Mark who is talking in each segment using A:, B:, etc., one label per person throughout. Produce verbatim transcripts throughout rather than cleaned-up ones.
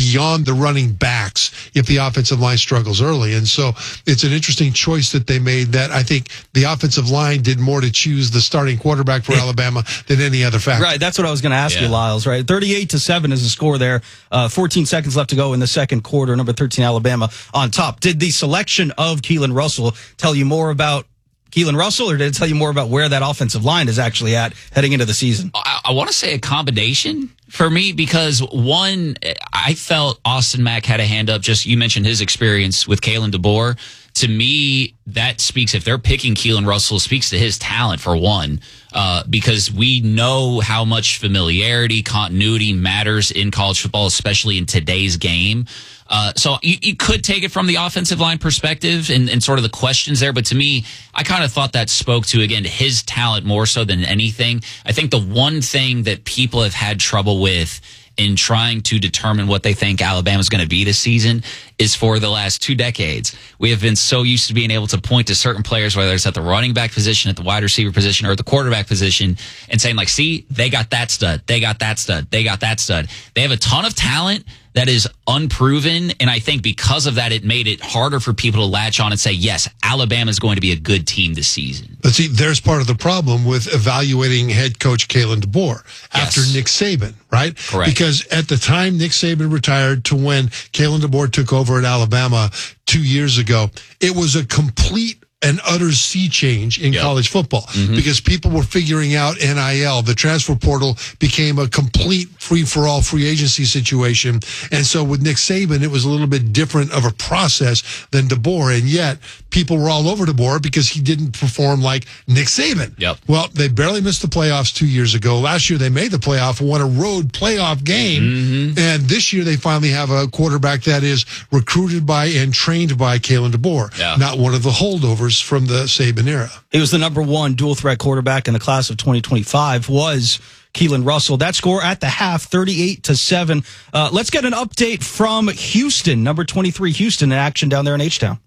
A: beyond the running backs if the offensive line struggles early. And so it's an interesting choice that they made that I think the offensive line did more to choose the starting quarterback for Alabama than any other factor.
B: Right, that's what I was going to ask
C: yeah.
B: you, Lyles, right? thirty-eight to seven is the score there. Uh, fourteen seconds left to go in the second quarter. Number thirteen, Alabama on top. Did the selection of Keelan Russell tell you more about Keelan Russell, or did it tell you more about where that offensive line is actually at heading into the season?
C: I, I want to say a combination for me, because one, I felt Austin Mack had a hand up. Just, you mentioned his experience with Kalen DeBoer. To me, that speaks, if they're picking Keelan Russell, speaks to his talent for one, uh, because we know how much familiarity, continuity matters in college football, especially in today's game. Uh, so you, you could take it from the offensive line perspective and, and sort of the questions there. But to me, I kind of thought that spoke to, again, his talent more so than anything. I think the one thing that people have had trouble with in trying to determine what they think Alabama's going to be this season is, for the last two decades, we have been so used to being able to point to certain players, whether it's at the running back position, at the wide receiver position, or at the quarterback position, and saying, like, see, they got that stud, they got that stud, they got that stud. They have a ton of talent that is unproven, and I think because of that, it made it harder for people to latch on and say, yes, Alabama is going to be a good team this season.
A: But see, there's part of the problem with evaluating head coach Kalen DeBoer after
C: Yes.
A: Nick Saban, right?
C: Correct.
A: Because at the time Nick Saban retired to when Kalen DeBoer took over at Alabama two years ago, it was a complete an utter sea change in
C: yep.
A: college football mm-hmm. because people were figuring out N I L. The transfer portal became a complete free-for-all free agency situation. And so with Nick Saban, it was a little bit different of a process than DeBoer. And yet people were all over DeBoer because he didn't perform like Nick Saban.
C: Yep.
A: Well, they barely missed the playoffs two years ago. Last year they made the playoff and won a road playoff game. Mm-hmm. And this year they finally have a quarterback that is recruited by and trained by Kalen DeBoer,
C: yeah.
A: not one of the holdovers from the Saban era.
B: He was the number one dual threat quarterback in the class of twenty twenty-five, was Keelan Russell. That score at the half, thirty-eight to seven. Uh, let's get an update from Houston. Number twenty-three, Houston, in action down there in H-Town.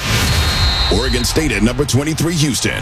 D: Oregon State at number twenty-three, Houston.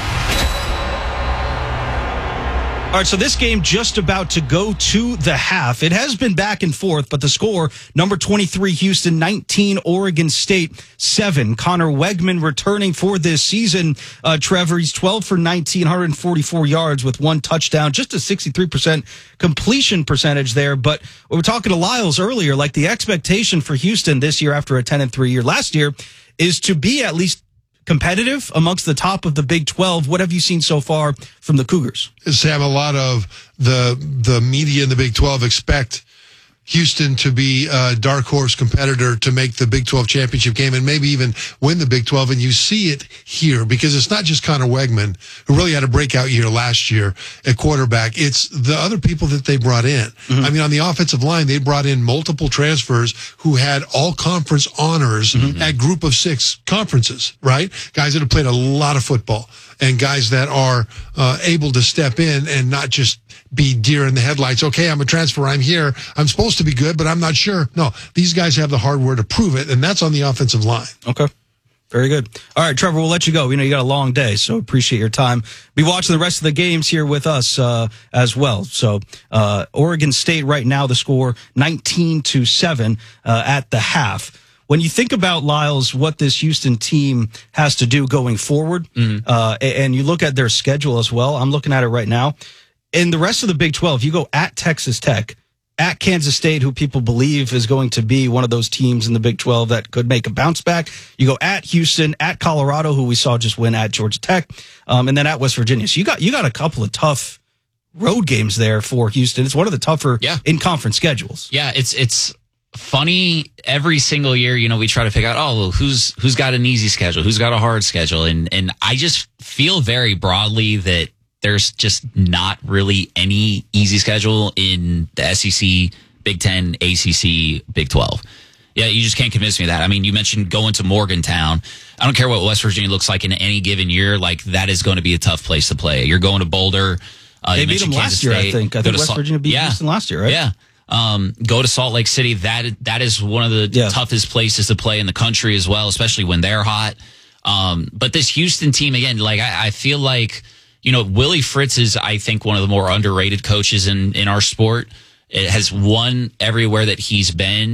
B: All right, so this game just about to go to the half. It has been back and forth, but the score, number twenty-three, Houston, nineteen, Oregon State, seven. Connor Wegman returning for this season. Uh, Trevor, he's twelve for nineteen, one hundred forty-four yards with one touchdown, just a sixty-three percent completion percentage there. But we were talking to Lyles earlier, like the expectation for Houston this year after a ten and three year last year is to be at least competitive amongst the top of the Big twelve. What have you seen so far from the Cougars?
A: Sam, a lot of the the media in the Big twelve expect Houston to be a dark horse competitor to make the Big twelve championship game and maybe even win the Big twelve. And you see it here because it's not just Connor Wegman, who really had a breakout year last year at quarterback. It's the other people that they brought in. Mm-hmm. I mean, on the offensive line, they brought in multiple transfers who had all conference honors mm-hmm. at group of six conferences, right? Guys that have played a lot of football and guys that are uh, able to step in and not just be deer in the headlights. Okay, I'm a transfer. I'm here. I'm supposed to be good, but I'm not sure. No, these guys have the hardware to prove it, and that's on the offensive line.
B: Okay. Very good. All right, Trevor, we'll let you go. We know you got a long day, so appreciate your time. Be watching the rest of the games here with us uh, as well. So uh, Oregon State right now, the score nineteen to seven uh, at the half. When you think about, Lyles, what this Houston team has to do going forward, mm-hmm. uh, and you look at their schedule as well, I'm looking at it right now. In the rest of the Big twelve, you go at Texas Tech, at Kansas State, who people believe is going to be one of those teams in the Big twelve that could make a bounce back. You go at Houston, at Colorado, who we saw just win at Georgia Tech, um, and then at West Virginia. So you got you got a couple of tough road games there for Houston. It's one of the tougher
C: yeah.
B: in-conference schedules.
C: Yeah, it's it's funny. Every single year, you know, we try to figure out, oh, well, who's who's got an easy schedule, who's got a hard schedule, and and I just feel very broadly that there's just not really any easy schedule in the S E C, Big Ten, A C C, Big twelve. Yeah, you just can't convince me of that. I mean, you mentioned going to Morgantown. I don't care what West Virginia looks like in any given year. Like, that is going to be a tough place to play. You're going to Boulder. Uh,
B: they beat them last year, I think. I think West Virginia beat
C: yeah.
B: Houston last year, right?
C: Yeah. Um, go to Salt Lake City. That that is one of the yeah. toughest places to play in the country as well, especially when they're hot. Um, but this Houston team, again, like I, I feel like, you know, Willie Fritz is, I think, one of the more underrated coaches in, in our sport. It has won everywhere that he's been.